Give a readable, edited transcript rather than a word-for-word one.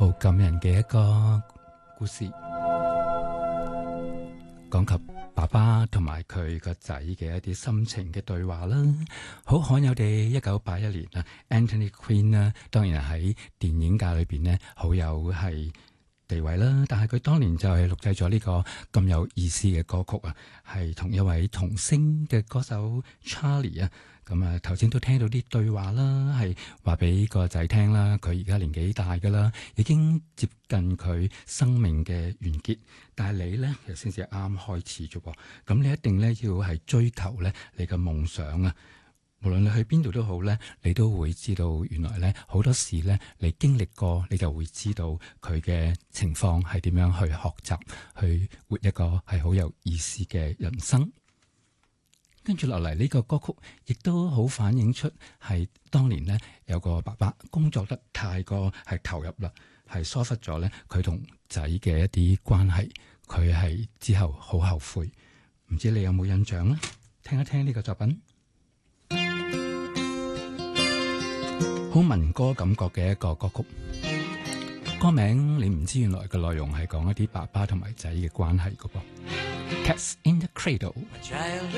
好感人嘅一個故事，講及爸爸同埋佢個仔嘅一啲心情嘅對話啦。好罕有地1981年啊 Anthony Quinn 啦，當然喺電影界裏邊呢，好有係地位啦，但係佢當年就係錄製咗呢個咁有意思嘅歌曲啊，係同一位童星嘅歌手 Charlie 啊。咁啊，頭先都聽到啲對話啦，係話俾個仔聽啦。佢而家年紀大噶啦，已經接近佢生命嘅完結。但係你呢，其實先至啱開始啫喎。咁你一定呢，要係追求呢你嘅夢想啊。無論你去邊度都好呢，你都會知道原來呢好多事呢，你經歷過，你就會知道佢嘅情況係點樣去學習，去活一個係好有意思嘅人生。跟住落嚟呢個歌曲，亦都好反映出係當年呢有個爸爸工作得太過係投入啦，係疏忽咗呢佢同仔嘅一啲關係，佢係之後好後悔。唔知你有冇印象呢？聽一聽呢個作品，好民歌感覺嘅一個歌曲。歌名你唔知原來嘅內容係講一啲爸爸同埋仔嘅關係㗎噃。Cats in the Cradle。